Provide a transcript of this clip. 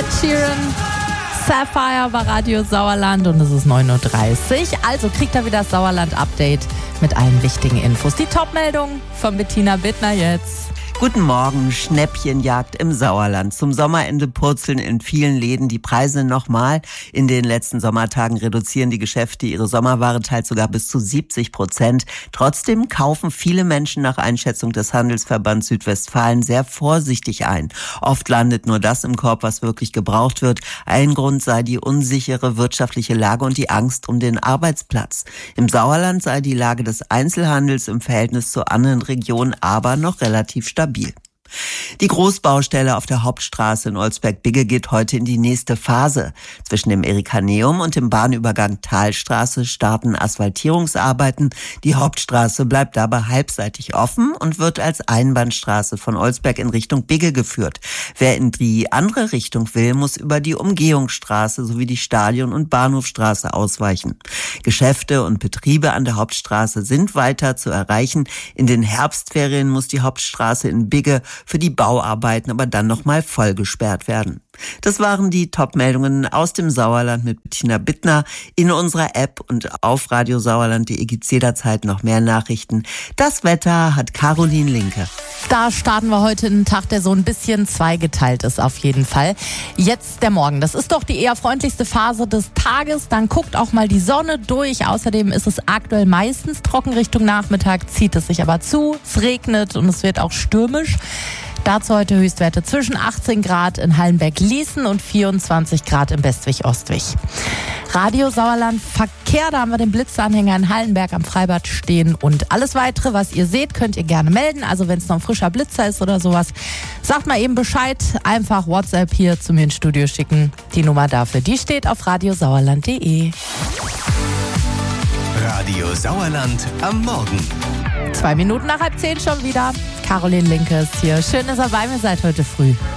Sheeran, Sapphire bei Radio Sauerland und es ist 9.30 Uhr. Also kriegt ihr wieder das Sauerland-Update mit allen wichtigen Infos. Die Top-Meldung von Bettina Bittner jetzt. Guten Morgen, Schnäppchenjagd im Sauerland. Zum Sommerende purzeln in vielen Läden die Preise nochmal. In den letzten Sommertagen reduzieren die Geschäfte ihre Sommerware teils sogar bis zu 70%. Trotzdem kaufen viele Menschen nach Einschätzung des Handelsverbands Südwestfalen sehr vorsichtig ein. Oft landet nur das im Korb, was wirklich gebraucht wird. Ein Grund sei die unsichere wirtschaftliche Lage und die Angst um den Arbeitsplatz. Im Sauerland sei die Lage des Einzelhandels im Verhältnis zu anderen Regionen aber noch relativ stabil. Die Großbaustelle auf der Hauptstraße in Olsberg-Bigge geht heute in die nächste Phase. Zwischen dem Erikaneum und dem Bahnübergang Talstraße starten Asphaltierungsarbeiten. Die Hauptstraße bleibt dabei halbseitig offen und wird als Einbahnstraße von Olsberg in Richtung Bigge geführt. Wer in die andere Richtung will, muss über die Umgehungsstraße sowie die Stadion- und Bahnhofstraße ausweichen. Geschäfte und Betriebe an der Hauptstraße sind weiter zu erreichen. In den Herbstferien muss die Hauptstraße in Bigge für die Bauarbeiten aber dann nochmal voll gesperrt werden. Das waren die Top-Meldungen aus dem Sauerland mit Bettina Bittner. In unserer App und auf radiosauerland.de gibt's jederzeit noch mehr Nachrichten. Das Wetter hat Caroline Linke. Da starten wir heute einen Tag, der so ein bisschen zweigeteilt ist auf jeden Fall. Jetzt der Morgen. Das ist doch die eher freundlichste Phase des Tages. Dann guckt auch mal die Sonne durch. Außerdem ist es aktuell meistens trocken Richtung Nachmittag, zieht es sich aber zu. Es regnet und es wird auch stürmisch. Dazu heute Höchstwerte zwischen 18 Grad in Hallenberg-Ließen und 24 Grad in Bestwig-Ostwig. Radio Sauerland Verkehr, da haben wir den Blitzanhänger in Hallenberg am Freibad stehen und alles weitere, was ihr seht, könnt ihr gerne melden. Also wenn es noch ein frischer Blitzer ist oder sowas, sagt mal eben Bescheid. Einfach WhatsApp hier zu mir ins Studio schicken. Die Nummer dafür, die steht auf radiosauerland.de. Radio Sauerland am Morgen. 2 Minuten nach 9:30 schon wieder. Caroline Linke ist hier. Schön, dass ihr bei mir seid heute früh.